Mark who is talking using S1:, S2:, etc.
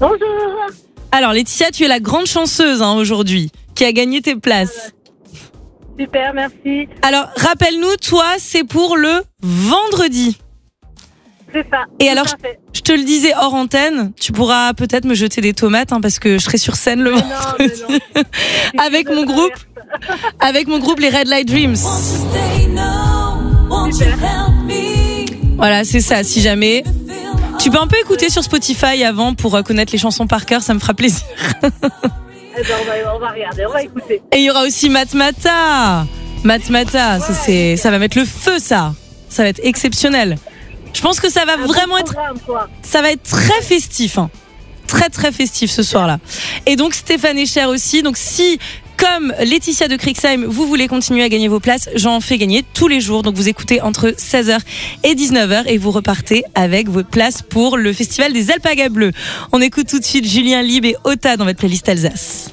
S1: Bonjour.
S2: Alors Laetitia, tu es la grande chanceuse aujourd'hui qui a gagné tes places.
S1: Super, merci.
S2: Alors rappelle-nous, toi, c'est pour le vendredi.
S1: C'est ça.
S2: Et alors, je te le disais hors antenne, tu pourras peut-être me jeter des tomates parce que je serai sur scène le vendredi avec mon groupe les Red Light Dreams.
S1: Super.
S2: Voilà, c'est ça. Si jamais tu peux un peu écouter sur Spotify avant pour connaître les chansons par cœur, ça me fera plaisir.
S1: Eh ben, on va regarder, on va écouter.
S2: Et il y aura aussi Matmata. Matmata, ça va mettre le feu, ça. Ça va être exceptionnel. Je pense que ça va vraiment être, ça va être très festif, très très festif ce soir-là. Et donc Stéphane Echer aussi. Donc si, comme Laetitia de Crixheim, vous voulez continuer à gagner vos places, j'en fais gagner tous les jours. Donc vous écoutez entre 16h et 19h et vous repartez avec vos places pour le festival des Alpagas Bleus. On écoute tout de suite Julien Lieb et Ota dans votre playlist Alsace.